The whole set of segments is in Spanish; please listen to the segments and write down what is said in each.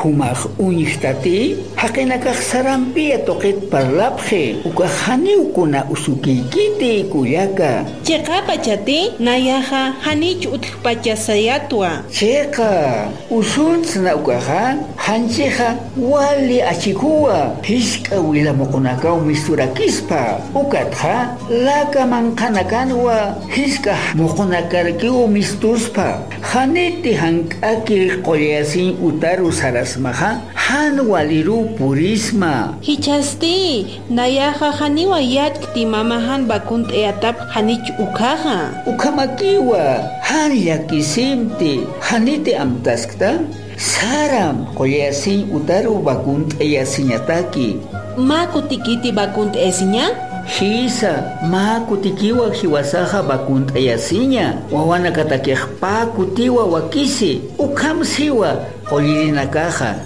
Humaq uñihtati haqinakaq sarampia toqet parlapje ukahaniukuna usukiykiti kuyaka. Chayqa pachati nayaqa hanich uthpachasayatwa. Chayqa usuntsna ukaqa hanchiqa wali achikuwa hishk'a wilamuqunakaw misturakispa ukatqa laka manqanakanwa hishk'a muqunakarkiw mistuspa haniti hank'aki qollasin utaru sarasmaqa han waliru purisma. Hichasti nayaqa haniwa yatkti mamahan bakunt'eyatap hanich ukaqa. Ukamakiwa han yakisimti haniti amtaskta saram qollasin utaru bakunt'eyasiñataki. Maku tikiti bakunt'eyasiña? Hisa maku tikiwa hiwasaha bakunt'eyasiña wawanakatakiqpa kutiwa wakisi ukamsiwa qollirinakaqa.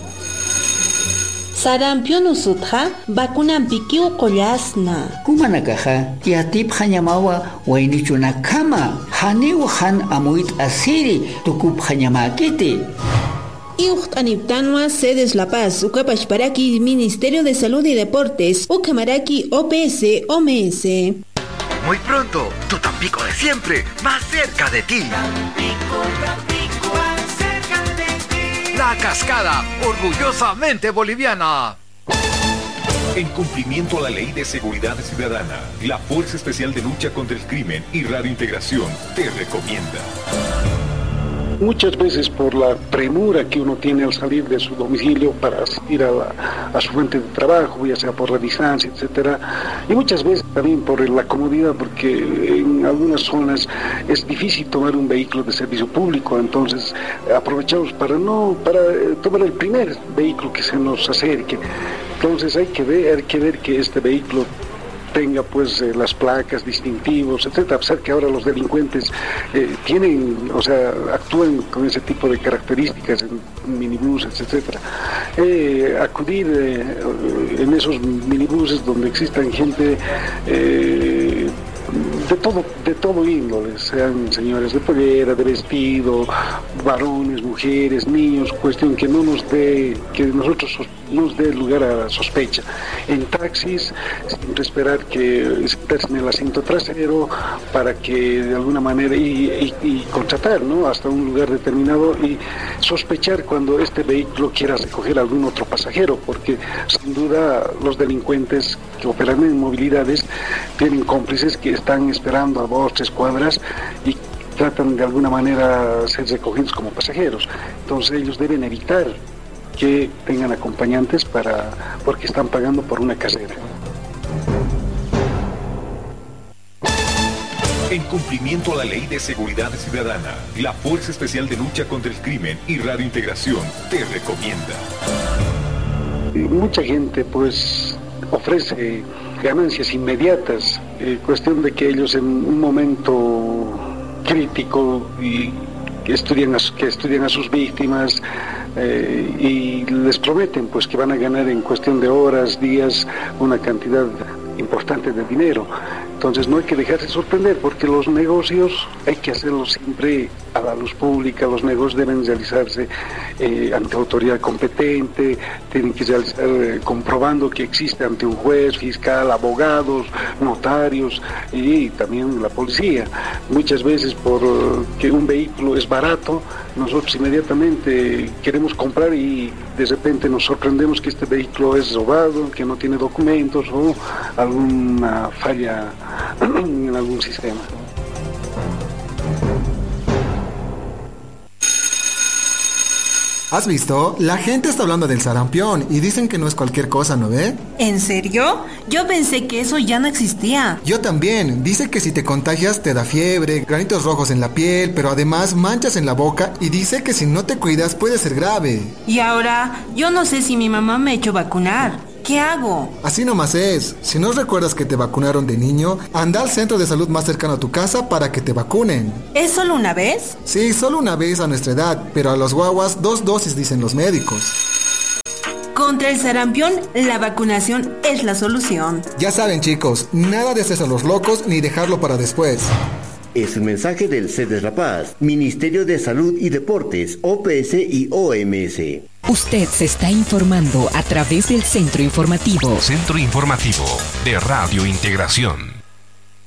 Sarampion usutqa bakunanpikiw qollasna. Kumanakaqa tiyatipqa ñamawa waynichunakama haniw han amuyt asiri tukupqa ñamakiti. Iuqt'aniptanwa Sedes La Paz, Ukapashparaki, Ministerio de Salud y Deportes, Ucamaraki, OPS, OMS. Muy pronto, tu Tampico de siempre, más cerca de ti. Tampico, Tampico, más cerca de ti. La Cascada, orgullosamente boliviana. En cumplimiento a la Ley de Seguridad Ciudadana, la Fuerza Especial de Lucha contra el Crimen y Radio Integración te recomienda. Muchas veces por la premura que uno tiene al salir de su domicilio para asistir a su fuente de trabajo, ya sea por la distancia, etcétera, y muchas veces también por la comodidad, porque en algunas zonas es difícil tomar un vehículo de servicio público, entonces aprovechamos para tomar el primer vehículo que se nos acerque. Entonces hay que ver que este vehículo tenga pues las placas, distintivos, etcétera, a pesar que ahora los delincuentes actúan con ese tipo de características en minibuses, etcétera. Acudir en esos minibuses donde existan gente de todo índole, sean señores de pollera, de vestido, varones, mujeres, niños, cuestión que nos dé lugar a sospecha. En taxis, siempre esperar que sentarse en el asiento trasero para que de alguna manera y contratar, ¿no?, hasta un lugar determinado y sospechar cuando este vehículo quiera recoger a algún otro pasajero, porque sin duda los delincuentes que operan en movilidades tienen cómplices que están esperando a 2, 3 cuadras y tratan de alguna manera ser recogidos como pasajeros. Entonces ellos deben evitar que tengan acompañantes porque están pagando por una carrera. En cumplimiento a la Ley de Seguridad Ciudadana, la Fuerza Especial de Lucha contra el Crimen y Radio Integración te recomienda. Mucha gente pues ofrece ganancias inmediatas, cuestión de que ellos en un momento crítico y que estudian a sus víctimas y les prometen pues que van a ganar en cuestión de horas, días, una cantidad importante de dinero. Entonces no hay que dejarse sorprender, porque los negocios hay que hacerlos siempre a la luz pública. Los negocios deben realizarse ante autoridad competente, tienen que realizar comprobando que existe ante un juez, fiscal, abogados, notarios y también la policía. Muchas veces porque un vehículo es barato, nosotros inmediatamente queremos comprar y de repente nos sorprendemos que este vehículo es robado, que no tiene documentos o alguna falla en algún sistema. ¿Has visto? La gente está hablando del sarampión y dicen que no es cualquier cosa, ¿no ve? ¿En serio? Yo pensé que eso ya no existía. Yo también. Dice que si te contagias te da fiebre, granitos rojos en la piel, pero además manchas en la boca, y dice que si no te cuidas puede ser grave. Y ahora, yo no sé si mi mamá me ha hecho vacunar. ¿Qué hago? Así nomás es. Si no recuerdas que te vacunaron de niño, anda al centro de salud más cercano a tu casa para que te vacunen. ¿Es solo una vez? Sí, solo una vez a nuestra edad, pero a los guaguas 2 dosis dicen los médicos. Contra el sarampión, la vacunación es la solución. Ya saben, chicos, nada de hacerse a los locos ni dejarlo para después. Es un mensaje del CEDES La Paz, Ministerio de Salud y Deportes, OPS y OMS. Usted se está informando a través del Centro Informativo. Centro Informativo de Radio Integración.